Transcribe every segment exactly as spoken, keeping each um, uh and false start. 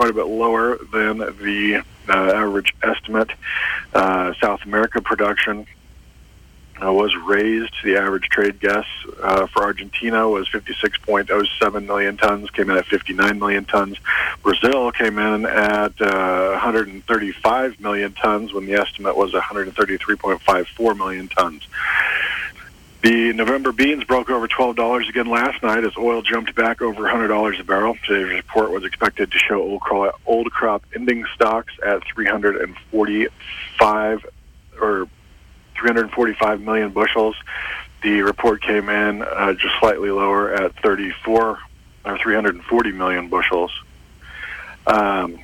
quite a bit lower than the uh, average estimate. Uh, South America production uh, was raised. The average trade guess uh, for Argentina was fifty-six point oh seven million tons, came in at fifty-nine million tons. Brazil came in at uh, one hundred thirty-five million tons when the estimate was one hundred thirty-three point five four million tons. The November beans broke over twelve dollars again last night as oil jumped back over one hundred dollars a barrel. Today's report was expected to show old crop, old crop ending stocks at three hundred forty-five or three hundred forty-five million bushels. The report came in uh, just slightly lower at thirty-four or three hundred forty million bushels. Um,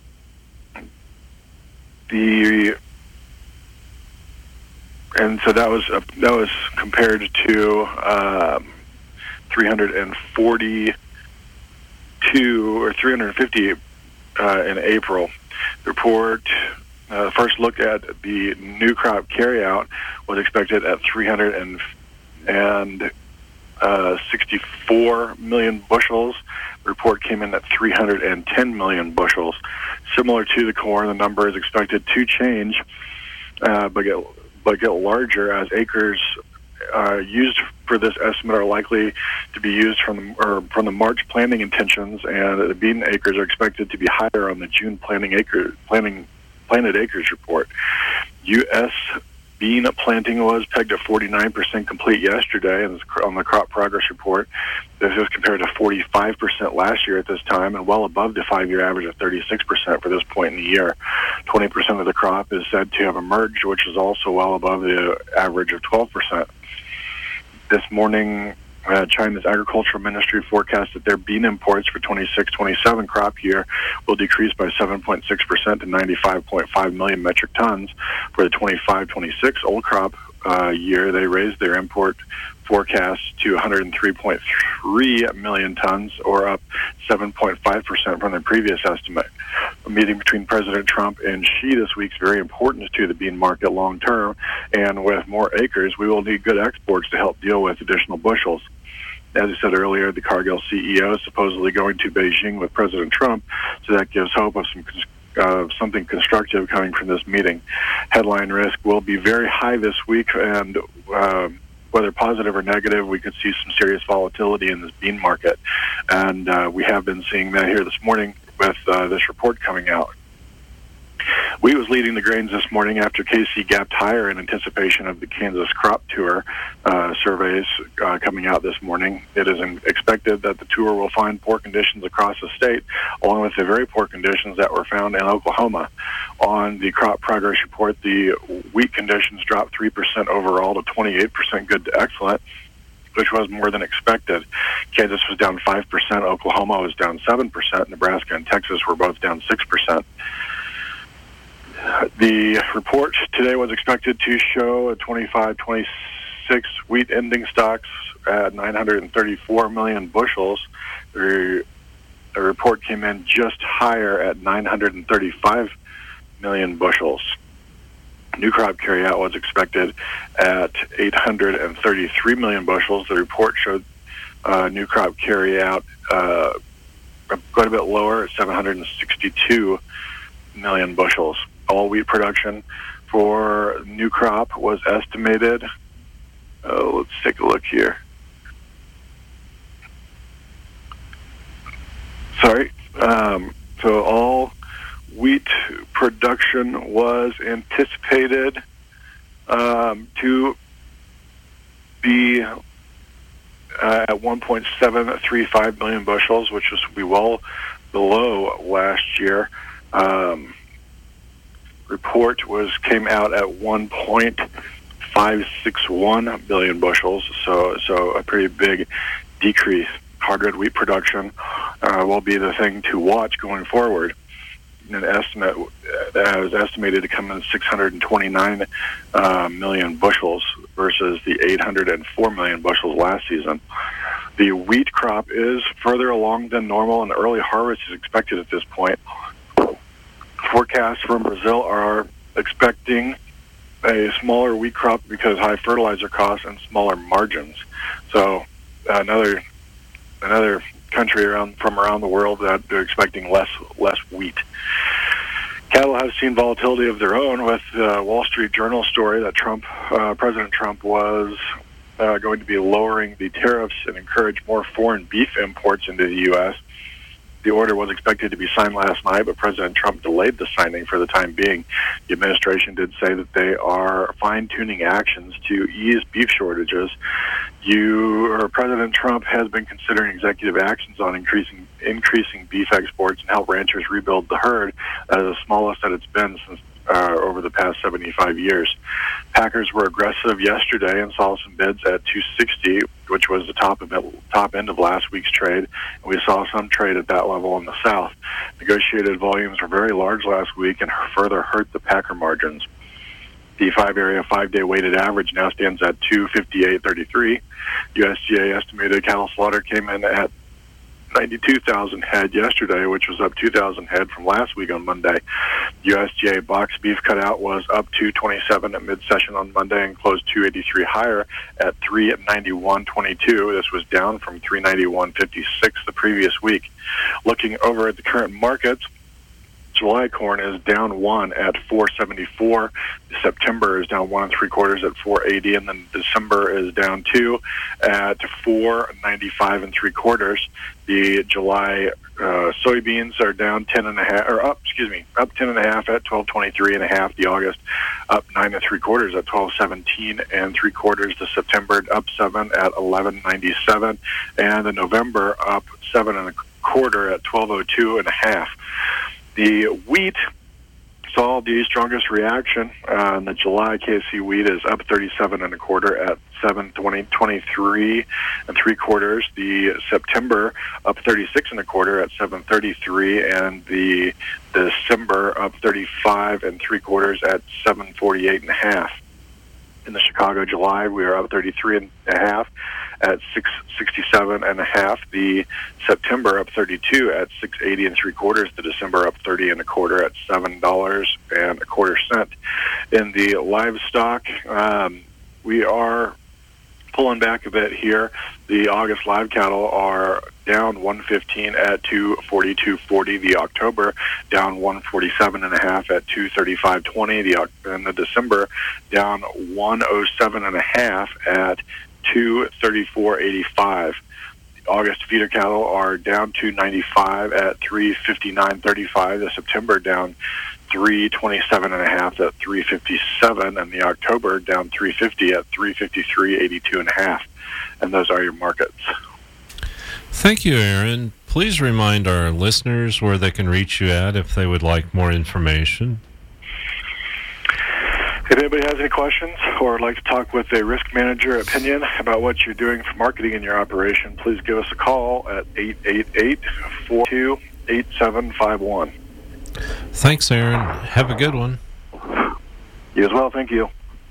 the And so that was uh, that was compared to um, three hundred forty-two or three hundred fifty uh, in April. The report, uh, first look at the new crop carryout, was expected at three hundred sixty-four million bushels. The report came in at three hundred ten million bushels. Similar to the corn, the number is expected to change, uh, but get but get larger as acres uh, used for this estimate are likely to be used from the, or from the March planting intentions, and the bean acres are expected to be higher on the June planting acre planting planted acres report. U S bean planting was pegged at forty-nine percent complete yesterday, and on the crop progress report, this is compared to forty-five percent last year at this time, and well above the five-year average of thirty-six percent for this point in the year. twenty percent of the crop is said to have emerged, which is also well above the average of twelve percent. This morning, uh, China's agricultural ministry forecast that their bean imports for twenty-six twenty-seven crop year will decrease by seven point six percent to ninety-five point five million metric tons. For the twenty-five twenty-six old crop uh, year, they raised their import forecast to one hundred three point three million tons, or up seven point five percent from their previous estimate. A meeting between President Trump and Xi this week is very important to the bean market long term, and with more acres, we will need good exports to help deal with additional bushels. As I said earlier, the Cargill C E O is supposedly going to Beijing with President Trump, so that gives hope of some uh, something constructive coming from this meeting. Headline risk will be very high this week, and uh, whether positive or negative, we could see some serious volatility in this bean market. And uh, we have been seeing that here this morning with uh, this report coming out. Wheat was leading the grains this morning after K C gapped higher in anticipation of the Kansas Crop Tour uh, surveys uh, coming out this morning. It is expected that the tour will find poor conditions across the state, along with the very poor conditions that were found in Oklahoma. On the crop progress report, the wheat conditions dropped three percent overall to twenty-eight percent good to excellent, which was more than expected. Kansas was down five percent, Oklahoma was down seven percent, Nebraska and Texas were both down six percent. The report today was expected to show a twenty-five twenty-six wheat ending stocks at nine hundred thirty-four million bushels. The, the report came in just higher at nine hundred thirty-five million bushels. New crop carryout was expected at eight hundred thirty-three million bushels. The report showed uh, new crop carryout uh, quite a bit lower at seven hundred sixty-two million bushels. All wheat production for new crop was estimated. Uh, let's take a look here. Sorry. Um, so all wheat production was anticipated um, to be uh, at one point seven three five million bushels, which was be well below last year. Um, report was came out at one point five six one billion bushels, so so a pretty big decrease. Hard red wheat production uh, will be the thing to watch going forward. An estimate that was estimated to come in six hundred twenty-nine uh, million bushels versus the eight hundred four million bushels last season. The wheat crop is further along than normal, and the early harvest is expected at this point. Forecasts from Brazil are expecting a smaller wheat crop because high fertilizer costs and smaller margins. So uh, another another country around from around the world that they're expecting less less wheat. Cattle have seen volatility of their own, with the uh, Wall Street Journal story that Trump, uh, President Trump was uh, going to be lowering the tariffs and encourage more foreign beef imports into the U S The order was expected to be signed last night, but President Trump delayed the signing for the time being. The administration did say that they are fine-tuning actions to ease beef shortages. You, or President Trump has been considering executive actions on increasing increasing beef exports and help ranchers rebuild the herd. That is the smallest that it's been since Uh, over the past seventy-five years. Packers were aggressive yesterday and saw some bids at two sixty, which was the top of it, top end of last week's trade. And we saw some trade at that level in the South. Negotiated volumes were very large last week and further hurt the Packer margins. The five-area, five-day weighted average now stands at two fifty-eight thirty-three. U S D A estimated cattle slaughter came in at ninety-two thousand head yesterday, which was up two thousand head from last week on Monday. U S D A box beef cutout was up two twenty-seven at mid-session on Monday and closed two eighty-three higher at three ninety-one twenty-two. This was down from three ninety-one fifty-six the previous week. Looking over at the current markets, July corn is down one at four seventy-four. September is down one and three quarters at four eighty, and then December is down two at four ninety-five and three quarters. The July uh, soybeans are down ten and a half, or up, excuse me, up ten and a half at twelve twenty-three and a half. The August up nine and three quarters at twelve seventeen and three quarters. The September up seven at eleven ninety-seven, and the November up seven and a quarter at twelve oh two and a half. The wheat saw the strongest reaction. Uh, and the July K C wheat is up thirty-seven and a quarter at seven twenty twenty-three and three quarters. The September up thirty-six and a quarter at seven thirty-three, and the December up thirty-five and three quarters at seven forty-eight and a half. In the Chicago July, we are up thirty-three and a half at six sixty-seven and a half. The September up thirty-two at six eighty and three quarters. The December up thirty and a quarter at seven dollars and a quarter cent. In the livestock, um, we are pulling back a bit here. The August live cattle are down one fifteen at two forty-two forty. The October down one forty-seven and a half at two thirty-five twenty. The and the December down one oh seven and a half at two thirty-four eighty-five. The August feeder cattle are down two ninety-five at three fifty-nine thirty-five. The September down three twenty-seven and a half at three fifty-seven, and the October down three fifty at three fifty-three eighty-two and a half. And those are your markets. Thank you, Aaron. Please remind our listeners where they can reach you at if they would like more information. If anybody has any questions or would like to talk with a risk manager opinion about what you're doing for marketing in your operation, please give us a call at eight eight eight, four two, eight seven five one. Thanks, Aaron. Have a good one. You as well. Thank you.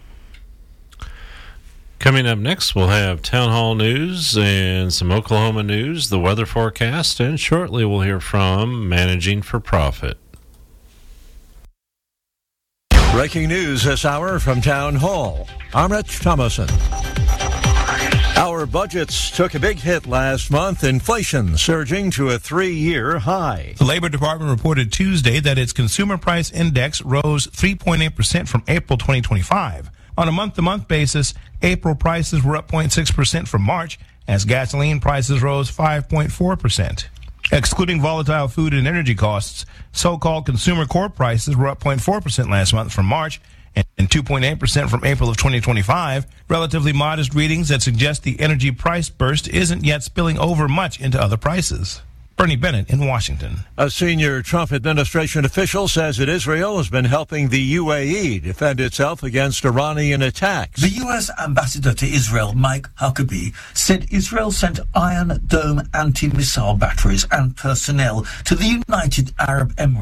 Coming up next, we'll have Town Hall News and some Oklahoma news, the weather forecast, and shortly we'll hear from Managing for Profit. Breaking news this hour from Town Hall. I'm Rich Thomason. Our budgets took a big hit last month, inflation surging to a three-year high. The Labor Department reported Tuesday that its Consumer Price Index rose three point eight percent from April twenty twenty-five. On a month-to-month basis, April prices were up zero point six percent from March, as gasoline prices rose five point four percent. Excluding volatile food and energy costs, so-called consumer core prices were up zero point four percent last month from March and two point eight percent from April of twenty twenty-five, relatively modest readings that suggest the energy price burst isn't yet spilling over much into other prices. Bernie Bennett in Washington. A senior Trump administration official says that Israel has been helping the U A E defend itself against Iranian attacks. The U S ambassador to Israel, Mike Huckabee, said Israel sent Iron Dome anti-missile batteries and personnel to the United Arab Emirates.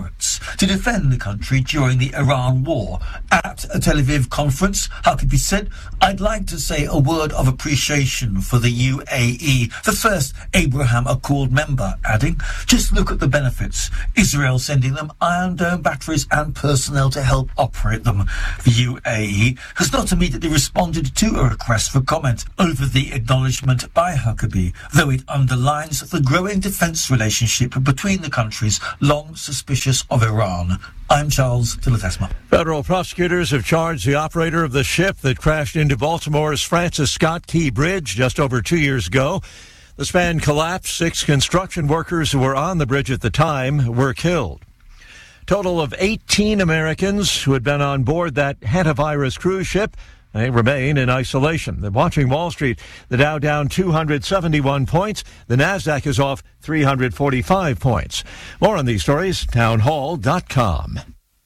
to defend the country during the Iran war. At a Tel Aviv conference, Huckabee said, "I'd like to say a word of appreciation for the U A E, the first Abraham Accord member," adding, "Just look at the benefits. Israel sending them Iron Dome batteries and personnel to help operate them." The U A E has not immediately responded to a request for comment over the acknowledgement by Huckabee, though it underlines the growing defence relationship between the countries long suspicious of Iran. I'm Charles Tilatesma. Federal prosecutors have charged the operator of the ship that crashed into Baltimore's Francis Scott Key Bridge just over two years ago. The span collapsed. Six construction workers who were on the bridge at the time were killed. Total of eighteen Americans who had been on board that hantavirus cruise ship, they remain in isolation. They're watching Wall Street. The Dow down two hundred seventy-one points. The Nasdaq is off three hundred forty-five points. More on these stories, townhall dot com.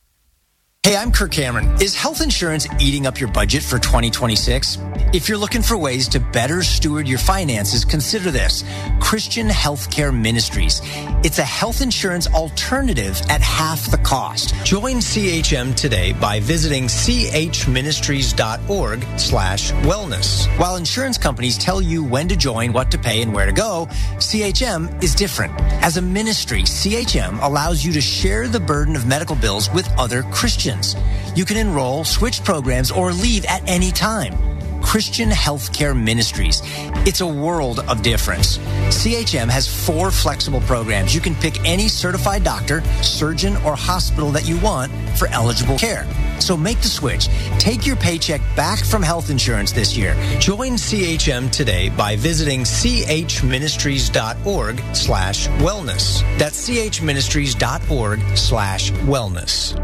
Hey, I'm Kirk Cameron. Is health insurance eating up your budget for twenty twenty-six? If you're looking for ways to better steward your finances, consider this: Christian Healthcare Ministries. It's a health insurance alternative at half the cost. Join C H M today by visiting chministries.org slash wellness. While insurance companies tell you when to join, what to pay, and where to go, C H M is different. As a ministry, C H M allows you to share the burden of medical bills with other Christians. You can enroll, switch programs, or leave at any time. Christian Healthcare Ministries. It's a world of difference. C H M has four flexible programs. You can pick any certified doctor, surgeon, or hospital that you want for eligible care. So make the switch. Take your paycheck back from health insurance this year. Join C H M today by visiting chministries.org slash wellness. That's chministries.org slash wellness.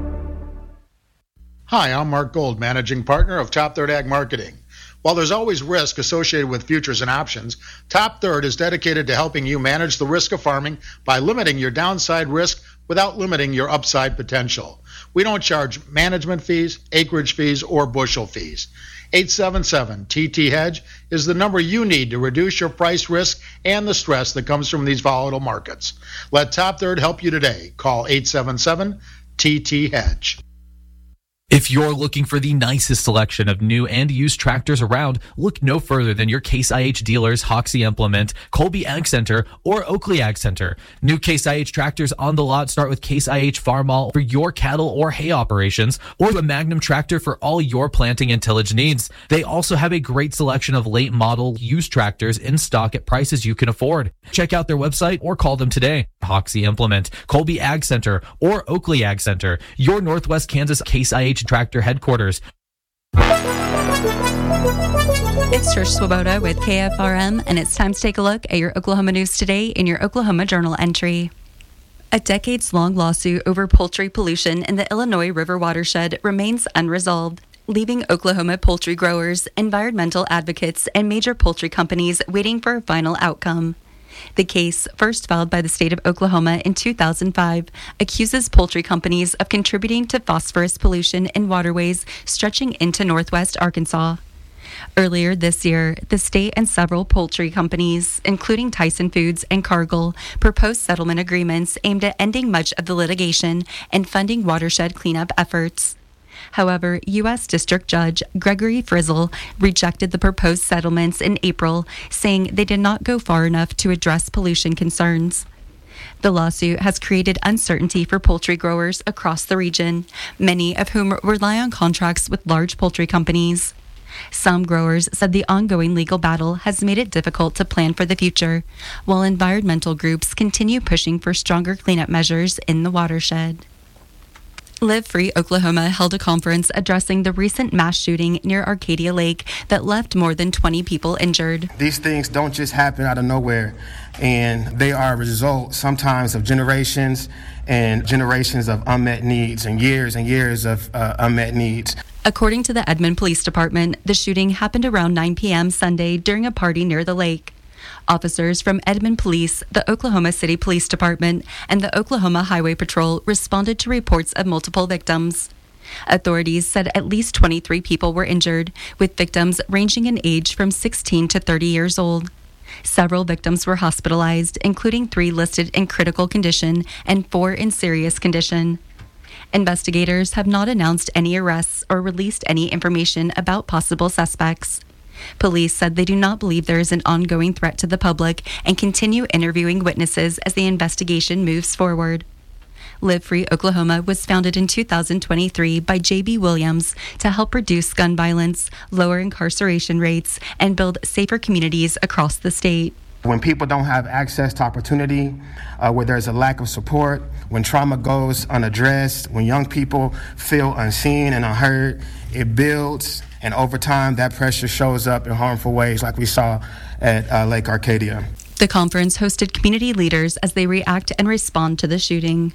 Hi, I'm Mark Gold, Managing Partner of Top Third Ag Marketing. While there's always risk associated with futures and options, Top Third is dedicated to helping you manage the risk of farming by limiting your downside risk without limiting your upside potential. We don't charge management fees, acreage fees, or bushel fees. eight seven seven T T Hedge is the number you need to reduce your price risk and the stress that comes from these volatile markets. Let Top Third help you today. Call eight seven seven T T Hedge. If you're looking for the nicest selection of new and used tractors around, look no further than your Case I H dealers Hoxie Implement, Colby Ag Center, or Oakley Ag Center. New Case I H tractors on the lot start with Case I H Farmall for your cattle or hay operations, or a Magnum tractor for all your planting and tillage needs. They also have a great selection of late model used tractors in stock at prices you can afford. Check out their website or call them today. Hoxie Implement, Colby Ag Center, or Oakley Ag Center, your Northwest Kansas Case I H tractor headquarters. It's Trish Swoboda with K F R M, and it's time to take a look at your Oklahoma news today in your Oklahoma Journal entry. A decades-long lawsuit over poultry pollution in the Illinois River watershed remains unresolved, leaving Oklahoma poultry growers, environmental advocates, and major poultry companies waiting for a final outcome. The case, first filed by the state of Oklahoma in two thousand five, accuses poultry companies of contributing to phosphorus pollution in waterways stretching into northwest Arkansas. Earlier this year, the state and several poultry companies, including Tyson Foods and Cargill, proposed settlement agreements aimed at ending much of the litigation and funding watershed cleanup efforts. However, U S District Judge Gregory Frizzle rejected the proposed settlements in April, saying they did not go far enough to address pollution concerns. The lawsuit has created uncertainty for poultry growers across the region, many of whom rely on contracts with large poultry companies. Some growers said the ongoing legal battle has made it difficult to plan for the future, while environmental groups continue pushing for stronger cleanup measures in the watershed. Live Free Oklahoma held a conference addressing the recent mass shooting near Arcadia Lake that left more than twenty people injured. These things don't just happen out of nowhere, and they are a result sometimes of generations and generations of unmet needs and years and years of uh, unmet needs. According to the Edmond Police Department, the shooting happened around nine p.m. Sunday during a party near the lake. Officers from Edmond Police, the Oklahoma City Police Department, and the Oklahoma Highway Patrol responded to reports of multiple victims. Authorities said at least twenty-three people were injured, with victims ranging in age from sixteen to thirty years old. Several victims were hospitalized, including three listed in critical condition and four in serious condition. Investigators have not announced any arrests or released any information about possible suspects. Police said they do not believe there is an ongoing threat to the public and continue interviewing witnesses as the investigation moves forward. Live Free Oklahoma was founded in two thousand twenty-three by J B Williams to help reduce gun violence, lower incarceration rates, and build safer communities across the state. When people don't have access to opportunity, uh, where there's a lack of support, when trauma goes unaddressed, when young people feel unseen and unheard, it builds, and over time that pressure shows up in harmful ways like we saw at uh, Lake Arcadia. The conference hosted community leaders as they react and respond to the shooting.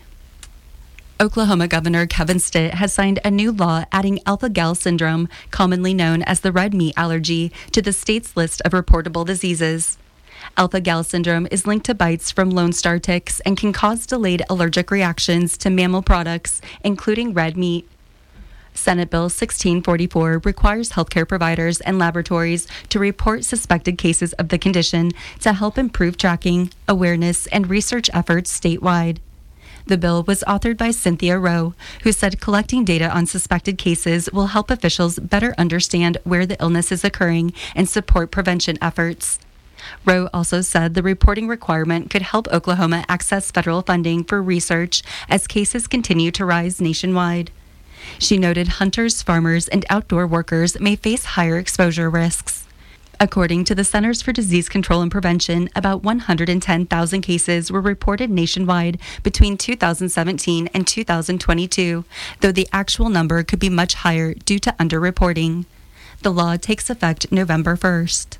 Oklahoma Governor Kevin Stitt has signed a new law adding alpha-gal syndrome, commonly known as the red meat allergy, to the state's list of reportable diseases. Alpha-gal syndrome is linked to bites from Lone Star ticks and can cause delayed allergic reactions to mammal products, including red meat. Senate Bill sixteen forty-four requires healthcare providers and laboratories to report suspected cases of the condition to help improve tracking, awareness, and research efforts statewide. The bill was authored by Cynthia Rowe, who said collecting data on suspected cases will help officials better understand where the illness is occurring and support prevention efforts. Rowe also said the reporting requirement could help Oklahoma access federal funding for research as cases continue to rise nationwide. She noted hunters, farmers, and outdoor workers may face higher exposure risks. According to the Centers for Disease Control and Prevention, about one hundred ten thousand cases were reported nationwide between two thousand seventeen and two thousand twenty-two, though the actual number could be much higher due to underreporting. The law takes effect November first.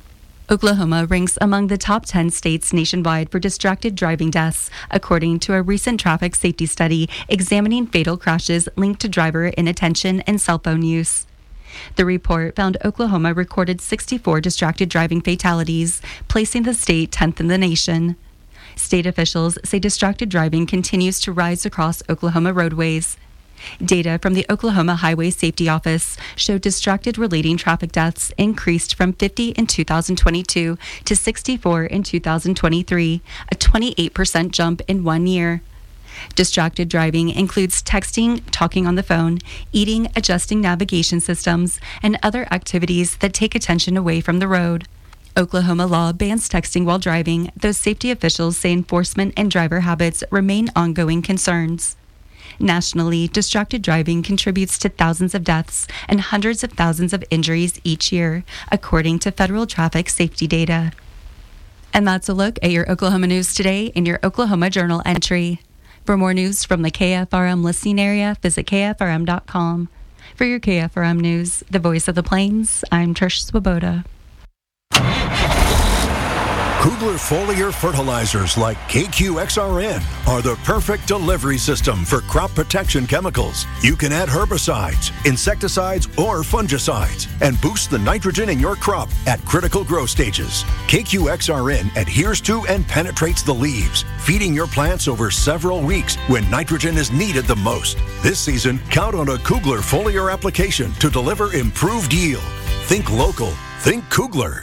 Oklahoma ranks among the top ten states nationwide for distracted driving deaths, according to a recent traffic safety study examining fatal crashes linked to driver inattention and cell phone use. The report found Oklahoma recorded sixty-four distracted driving fatalities, placing the state tenth in the nation. State officials say distracted driving continues to rise across Oklahoma roadways. Data from the Oklahoma Highway Safety Office showed distracted relating traffic deaths increased from fifty in two thousand twenty-two to sixty-four in two thousand twenty-three, a twenty-eight percent jump in one year. Distracted driving includes texting, talking on the phone, eating, adjusting navigation systems, and other activities that take attention away from the road. Oklahoma law bans texting while driving, though safety officials say enforcement and driver habits remain ongoing concerns. Nationally, distracted driving contributes to thousands of deaths and hundreds of thousands of injuries each year, according to federal traffic safety data. And that's a look at your Oklahoma news today in your Oklahoma Journal entry. For more news from the K F R M listening area, visit K F R M dot com. For your K F R M News, the voice of the Plains, I'm Trish Swoboda. Kugler foliar fertilizers like K Q X R N are the perfect delivery system for crop protection chemicals. You can add herbicides, insecticides, or fungicides and boost the nitrogen in your crop at critical growth stages. K Q X R N adheres to and penetrates the leaves, feeding your plants over several weeks when nitrogen is needed the most. This season, count on a Kugler foliar application to deliver improved yield. Think local. Think Kugler.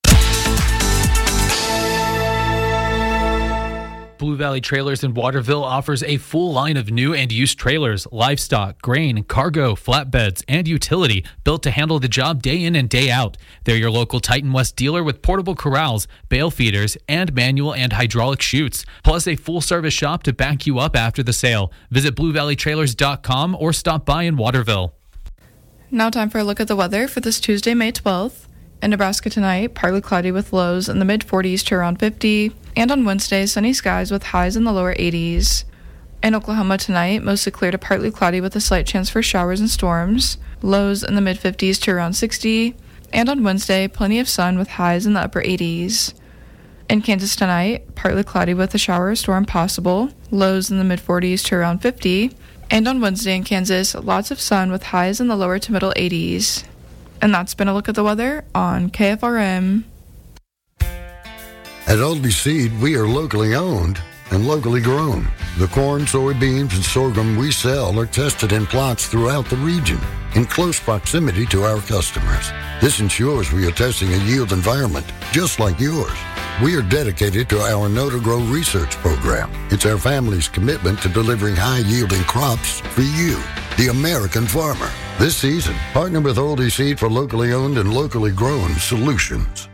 Blue Valley Trailers in Waterville offers a full line of new and used trailers, livestock, grain, cargo, flatbeds, and utility built to handle the job day in and day out. They're your local Titan West dealer with portable corrals, bale feeders, and manual and hydraulic chutes, plus a full-service shop to back you up after the sale. Visit blue valley trailers dot com or stop by in Waterville. Now time for a look at the weather for this Tuesday, May twelfth. In Nebraska tonight, partly cloudy with lows in the mid forties to around fifty. And on Wednesday, sunny skies with highs in the lower eighties. In Oklahoma tonight, mostly clear to partly cloudy with a slight chance for showers and storms. Lows in the mid fifties to around sixty. And on Wednesday, plenty of sun with highs in the upper eighties. In Kansas tonight, partly cloudy with a shower or storm possible. Lows in the mid forties to around fifty. And on Wednesday in Kansas, lots of sun with highs in the lower to middle eighties. And that's been a look at the weather on K F R M. At Oldie Seed, we are locally owned and locally grown. The corn, soybeans, and sorghum we sell are tested in plots throughout the region in close proximity to our customers. This ensures we are testing a yield environment just like yours. We are dedicated to our Know to Grow research program. It's our family's commitment to delivering high-yielding crops for you, the American farmer. This season, partner with Oldie Seed for locally owned and locally grown solutions.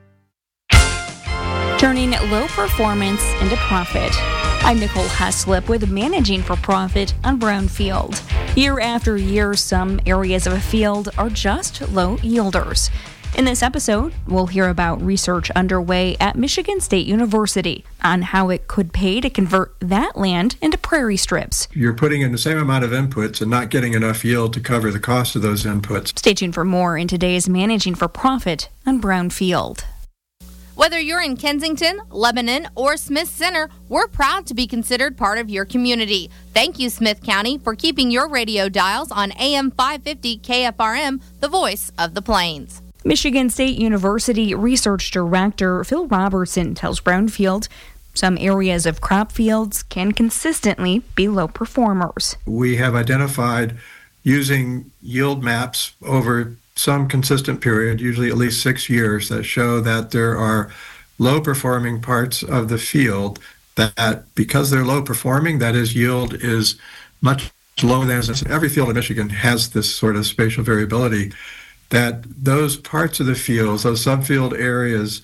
Turning low performance into profit. I'm Nicole Heslip with Managing for Profit on Brownfield. Year after year, some areas of a field are just low yielders. In this episode, we'll hear about research underway at Michigan State University on how it could pay to convert that land into prairie strips. You're putting in the same amount of inputs and not getting enough yield to cover the cost of those inputs. Stay tuned for more in today's Managing for Profit on Brownfield. Whether you're in Kensington, Lebanon, or Smith Center, we're proud to be considered part of your community. Thank you, Smith County, for keeping your radio dials on A M five fifty K F R M, the voice of the Plains. Michigan State University Research Director Phil Robertson tells Brownfield some areas of crop fields can consistently be low performers. We have identified using yield maps over some consistent period, usually at least six years, that show that there are low-performing parts of the field that, because they're low-performing, that is, yield is much lower than every field in Michigan has this sort of spatial variability, that those parts of the fields, those subfield areas,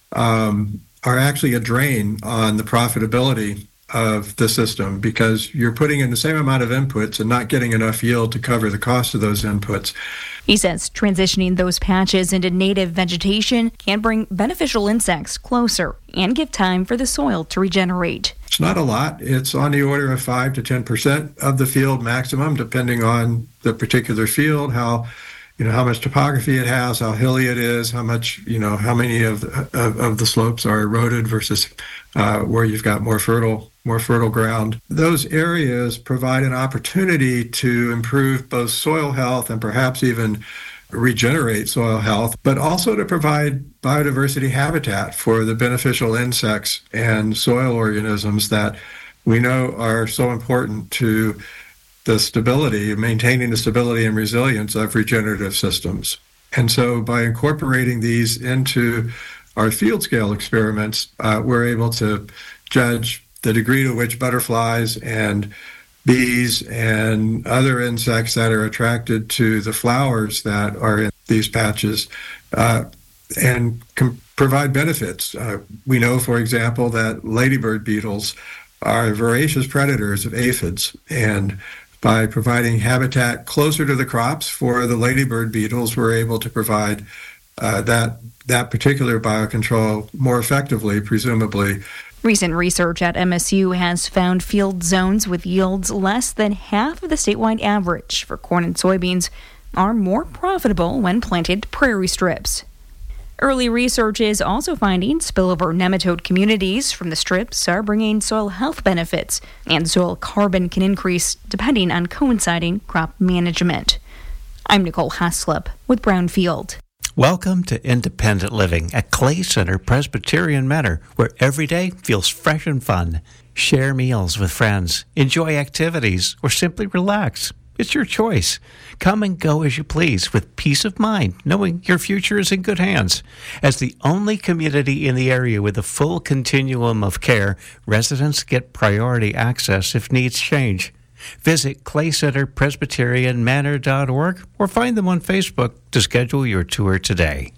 um, are actually a drain on the profitability of the system because you're putting in the same amount of inputs and not getting enough yield to cover the cost of those inputs. He says transitioning those patches into native vegetation can bring beneficial insects closer and give time for the soil to regenerate. It's not a lot. It's on the order of five to ten percent of the field maximum, depending on the particular field, how you know how much topography it has, how hilly it is, how much you know how many of the, of, of the slopes are eroded versus uh, where you've got more fertile more fertile ground. Those areas provide an opportunity to improve both soil health and perhaps even regenerate soil health, but also to provide biodiversity habitat for the beneficial insects and soil organisms that we know are so important to the stability, maintaining the stability and resilience of regenerative systems. And so by incorporating these into our field scale experiments, uh, we're able to judge the degree to which butterflies and bees and other insects that are attracted to the flowers that are in these patches uh, and can provide benefits. Uh, we know, for example, that ladybird beetles are voracious predators of aphids, and by providing habitat closer to the crops for the ladybird beetles, we're able to provide uh, that that particular biocontrol more effectively, presumably. Recent research at M S U has found field zones with yields less than half of the statewide average for corn and soybeans are more profitable when planted prairie strips. Early research is also finding spillover nematode communities from the strips are bringing soil health benefits, and soil carbon can increase depending on coinciding crop management. I'm Nicole Heslip with Brownfield. Welcome to independent living at Clay Center Presbyterian Manor, where every day feels fresh and fun. Share meals with friends, enjoy activities, or simply relax. It's your choice. Come and go as you please with peace of mind, knowing your future is in good hands. As the only community in the area with a full continuum of care, residents get priority access if needs change. Visit clay center presbyterian manor dot org or find them on Facebook to schedule your tour today.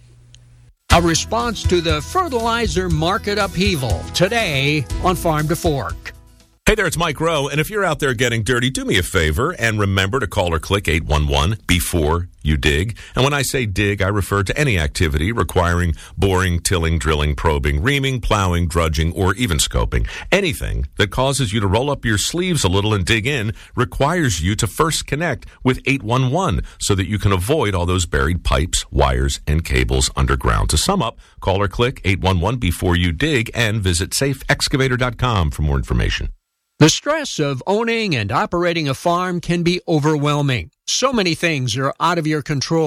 A response to the fertilizer market upheaval today on Farm to Fork. Hey there, it's Mike Rowe, and if you're out there getting dirty, do me a favor and remember to call or click eight one one before you dig. And when I say dig, I refer to any activity requiring boring, tilling, drilling, probing, reaming, plowing, drudging, or even scoping. Anything that causes you to roll up your sleeves a little and dig in requires you to first connect with eight one one so that you can avoid all those buried pipes, wires, and cables underground. To sum up, call or click eight one one before you dig and visit safe excavator dot com for more information. The stress of owning and operating a farm can be overwhelming. So many things are out of your control.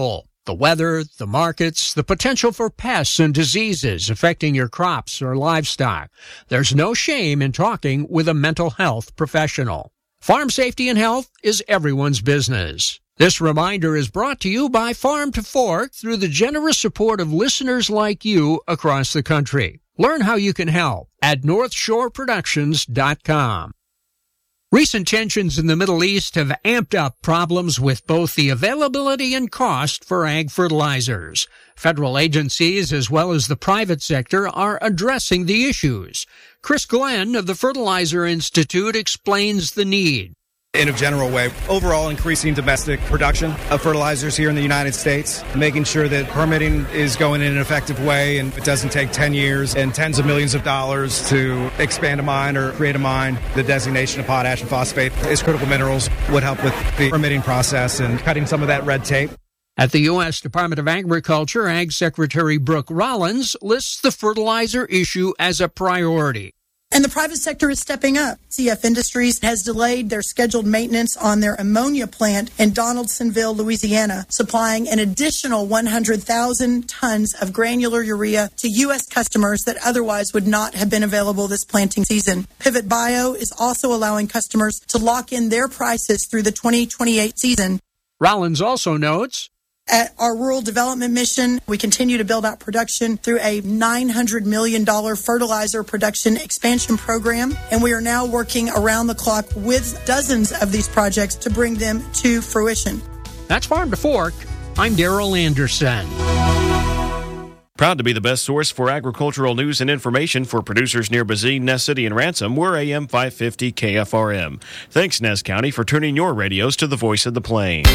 The weather, the markets, the potential for pests and diseases affecting your crops or livestock. There's no shame in talking with a mental health professional. Farm safety and health is everyone's business. This reminder is brought to you by Farm to Fork through the generous support of listeners like you across the country. Learn how you can help at north shore productions dot com. Recent tensions in the Middle East have amped up problems with both the availability and cost for ag fertilizers. Federal agencies as well as the private sector are addressing the issues. Chris Glenn of the Fertilizer Institute explains the need. In a general way, overall increasing domestic production of fertilizers here in the United States, making sure that permitting is going in an effective way and it doesn't take ten years and tens of millions of dollars to expand a mine or create a mine. The designation of potash and phosphate as critical minerals would help with the permitting process and cutting some of that red tape. At the U S Department of Agriculture, Ag Secretary Brooke Rollins lists the fertilizer issue as a priority. And the private sector is stepping up. C F Industries has delayed their scheduled maintenance on their ammonia plant in Donaldsonville, Louisiana, supplying an additional one hundred thousand tons of granular urea to U S customers that otherwise would not have been available this planting season. Pivot Bio is also allowing customers to lock in their prices through the twenty twenty-eight season. Rollins also notes, at our rural development mission, we continue to build out production through a nine hundred million dollars fertilizer production expansion program, and we are now working around the clock with dozens of these projects to bring them to fruition. That's Farm to Fork. I'm Daryl Anderson. Proud to be the best source for agricultural news and information for producers near Bazine, Ness City, and Ransom. We're A M five fifty K F R M. Thanks, Ness County, for tuning your radios to the voice of the plains.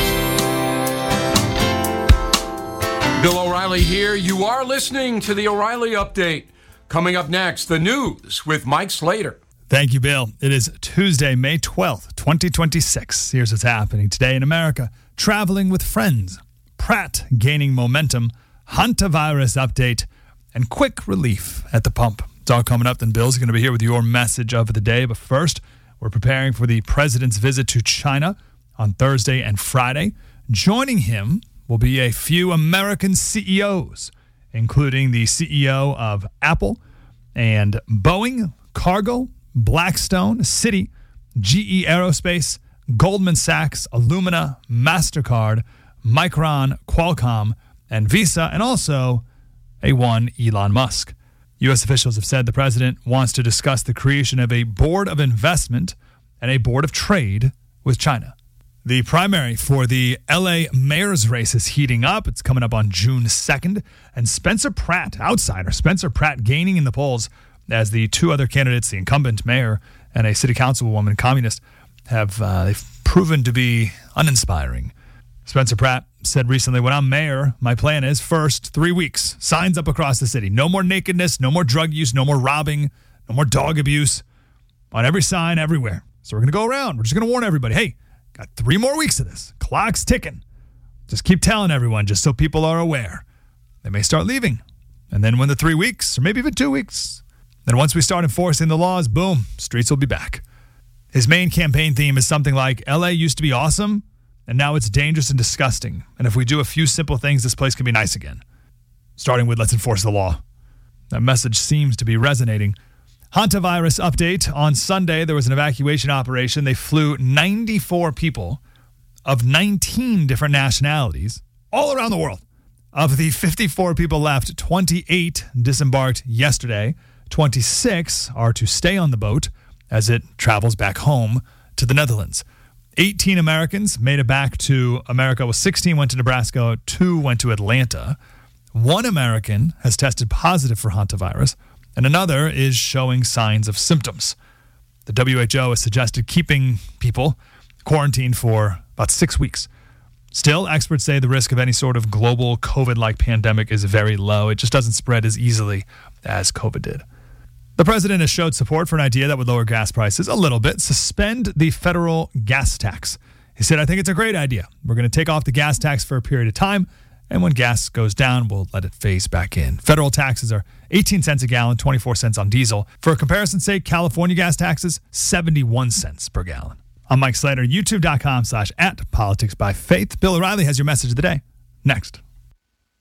Bill O'Reilly here. You are listening to the O'Reilly Update. Coming up next, the news with Mike Slater. Thank you, Bill. It is Tuesday, May twelfth, twenty twenty-six. Here's what's happening today in America. Traveling with friends. Pratt gaining momentum. Hantavirus update. And quick relief at the pump. It's all coming up. Then Bill's going to be here with your message of the day. But first, we're preparing for the president's visit to China on Thursday and Friday. Joining him will be a few American C E Os, including the C E O of Apple and Boeing, Cargill, Blackstone, Citi, G E Aerospace, Goldman Sachs, Illumina, MasterCard, Micron, Qualcomm, and Visa, and also a one Elon Musk. U S officials have said the president wants to discuss the creation of a board of investment and a board of trade with China. The primary for the L A mayor's race is heating up. It's coming up on June second. And Spencer Pratt, outsider, Spencer Pratt gaining in the polls as the two other candidates, the incumbent mayor and a city councilwoman communist, have uh, they've proven to be uninspiring. Spencer Pratt said recently, when I'm mayor, my plan is first, three weeks, signs up across the city. No more nakedness, no more drug use, no more robbing, no more dog abuse on every sign everywhere. So we're going to go around. We're just going to warn everybody, hey, got three more weeks of this. Clock's ticking. Just keep telling everyone just so people are aware. They may start leaving. And then when the three weeks, or maybe even two weeks, then once we start enforcing the laws, boom, streets will be back. His main campaign theme is something like, L A used to be awesome, and now it's dangerous and disgusting. And if we do a few simple things, this place can be nice again. Starting with, let's enforce the law. That message seems to be resonating. Hantavirus update. On Sunday, there was an evacuation operation. They flew ninety-four people of nineteen different nationalities all around the world. Of the fifty-four people left, twenty-eight disembarked yesterday. twenty-six are to stay on the boat as it travels back home to the Netherlands. eighteen Americans made it back to America. Well, sixteen went to Nebraska. Two went to Atlanta. One American has tested positive for hantavirus, and another is showing signs of symptoms. The W H O has suggested keeping people quarantined for about six weeks. Still, experts say the risk of any sort of global COVID-like pandemic is very low. It just doesn't spread as easily as COVID did. The president has showed support for an idea that would lower gas prices a little bit, suspend the federal gas tax. He said, I think it's a great idea. We're going to take off the gas tax for a period of time, and when gas goes down, we'll let it phase back in. Federal taxes are eighteen cents a gallon, twenty-four cents on diesel. For comparison's sake, California gas taxes, seventy-one cents per gallon. I'm Mike Slater, youtube.com slash at politics by faith. Bill O'Reilly has your message of the day. Next.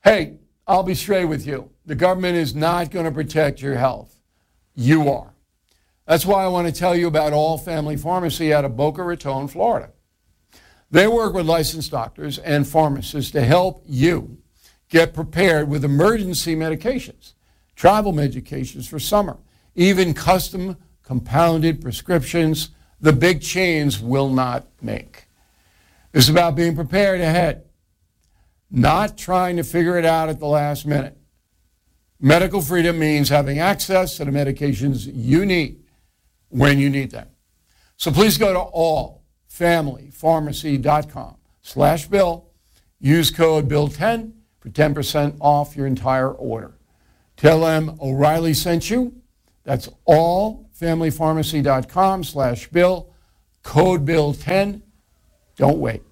Hey, I'll be straight with you. The government is not going to protect your health. You are. That's why I want to tell you about All Family Pharmacy out of Boca Raton, Florida. They work with licensed doctors and pharmacists to help you get prepared with emergency medications, travel medications for summer, even custom compounded prescriptions the big chains will not make. It's about being prepared ahead, not trying to figure it out at the last minute. Medical freedom means having access to the medications you need when you need them. So please go to allfamilypharmacy.com slash bill. Use code bill ten for ten percent off your entire order. Tell them O'Reilly sent you. That's allfamilypharmacy.com slash bill. Code bill ten. Don't wait.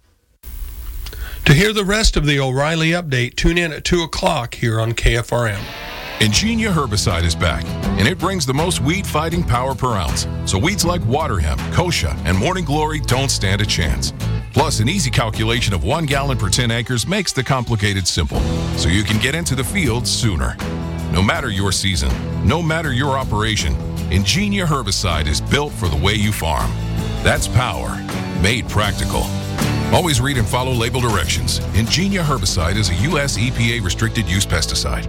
To hear the rest of the O'Reilly update, tune in at two o'clock here on K F R M. Ingenia herbicide is back, and it brings the most weed-fighting power per ounce. So weeds like water hemp, kochia, and morning glory don't stand a chance. Plus, an easy calculation of one gallon per ten acres makes the complicated simple, so you can get into the field sooner. No matter your season, no matter your operation, Ingenia herbicide is built for the way you farm. That's power, made practical. Always read and follow label directions. Ingenia herbicide is a U S E P A restricted use pesticide.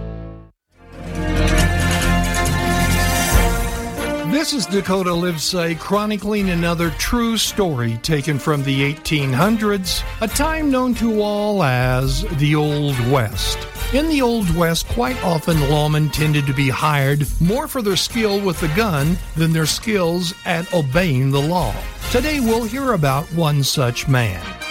This is Dakota Livesay chronicling another true story taken from the eighteen hundreds, a time known to all as the Old West. In the Old West, quite often lawmen tended to be hired more for their skill with the gun than their skills at obeying the law. Today we'll hear about one such man.